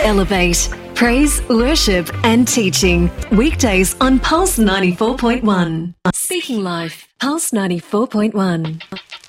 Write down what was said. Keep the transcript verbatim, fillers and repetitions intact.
Elevate. Praise, worship and teaching. Weekdays on Pulse ninety-four point one. Speaking Life. Pulse ninety-four point one.